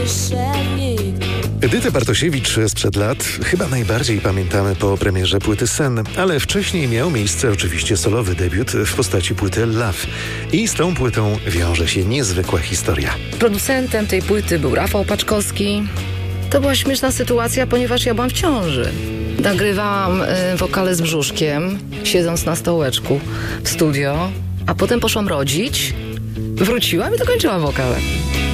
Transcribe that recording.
Edytę Bartosiewicz sprzed lat chyba najbardziej pamiętamy po premierze płyty Sen, ale wcześniej miał miejsce oczywiście solowy debiut w postaci płyty Love. I z tą płytą wiąże się niezwykła historia. Producentem tej płyty był Rafał Paczkowski. To była śmieszna sytuacja, ponieważ ja byłam w ciąży. Nagrywałam wokale z brzuszkiem, siedząc na stołeczku w studio, a potem poszłam rodzić, wróciłam i dokończyłam wokale.